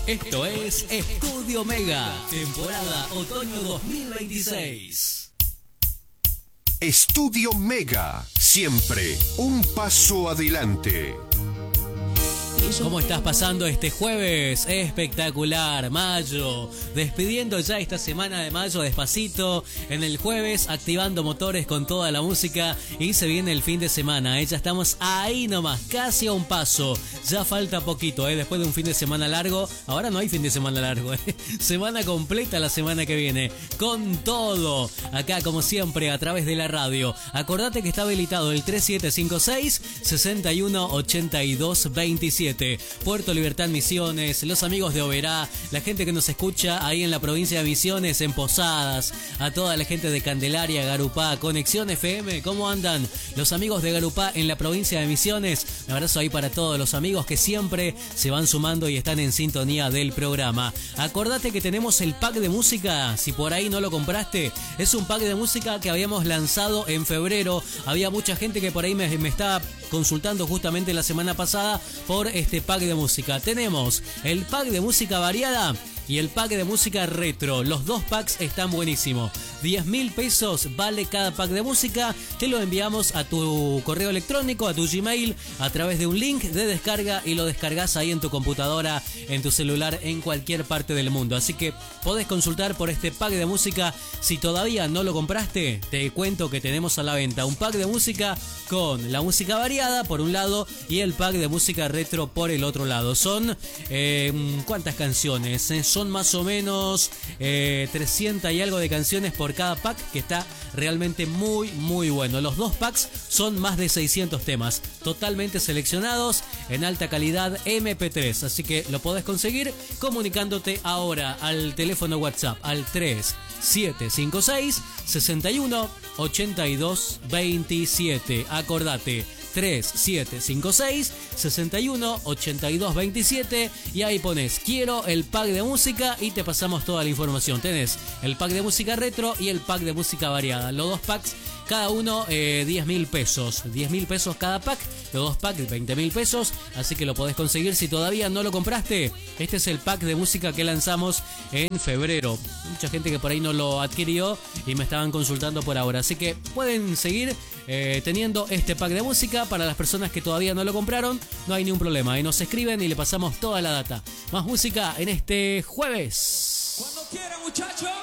Esto es Estudio Mega, temporada otoño 2026. Estudio Mega, siempre un paso adelante. ¿Cómo estás pasando este jueves? Espectacular, mayo. Despidiendo ya esta semana de mayo despacito. En el jueves activando motores con toda la música. Y se viene el fin de semana. Ya estamos ahí nomás, casi a un paso. Ya falta poquito, después de un fin de semana largo. Ahora no hay fin de semana largo. Semana completa la semana que viene. Con todo. Acá como siempre a través de la radio. Acordate que está habilitado el 3756-618227. Puerto Libertad Misiones, los amigos de Oberá, la gente que nos escucha ahí en la provincia de Misiones, en Posadas, a toda la gente de Candelaria, Garupá, Conexión FM, ¿cómo andan los amigos de Garupá en la provincia de Misiones? Un abrazo ahí para todos los amigos que siempre se van sumando y están en sintonía del programa. Acordate que tenemos el pack de música, si por ahí no lo compraste, es un pack de música que habíamos lanzado en febrero. Había mucha gente que por ahí me estaba consultando justamente la semana pasada por este pack de música. Tenemos el pack de música variada y el pack de música retro. Los dos packs están buenísimos. 10.000 pesos vale cada pack de música. Te lo enviamos a tu correo electrónico, a tu Gmail, a través de un link de descarga y lo descargas ahí en tu computadora, en tu celular, en cualquier parte del mundo. Así que podés consultar por este pack de música. Si todavía no lo compraste, te cuento que tenemos a la venta un pack de música con la música variada por un lado y el pack de música retro por el otro lado. Son, ¿cuántas canciones? Son más o menos 300 y algo de canciones por cada pack, que está realmente muy muy bueno. Los dos packs son más de 600 temas, totalmente seleccionados en alta calidad MP3, así que lo podés conseguir comunicándote ahora al teléfono WhatsApp al 3756-618227. Acordate, 3756-618227 y ahí pones quiero el pack de música y te pasamos toda la información. Tenés el pack de música retro y el pack de música variada. Los dos packs, cada uno 10.000 pesos. 10.000 pesos cada pack. Los dos packs, 20.000 pesos. Así que lo podés conseguir si todavía no lo compraste. Este es el pack de música que lanzamos en febrero. Mucha gente que por ahí no lo adquirió y me estaban consultando por ahora. Así que pueden seguir teniendo este pack de música. Para las personas que todavía no lo compraron, no hay ningún problema. Ahí nos escriben y le pasamos toda la data. Más música en este jueves. Cuando quiera, muchachos.